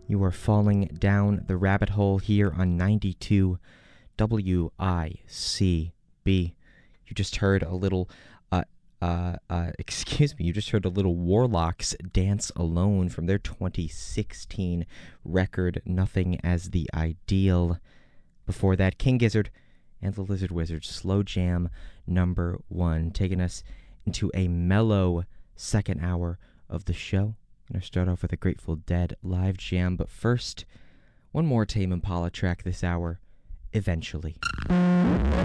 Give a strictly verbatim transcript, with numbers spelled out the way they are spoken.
You are falling down the rabbit hole here on ninety-two W I C B. You just heard a little, uh, uh, uh, excuse me, you just heard a little Warlocks Dance Alone from their twenty sixteen record, Nothing as the Ideal. Before that, King Gizzard and the Lizard Wizard, Slow Jam number one, taking us into a mellow second hour of the show. I'm going to start off with a Grateful Dead live jam, but first, one more Tame Impala track this hour, Eventually.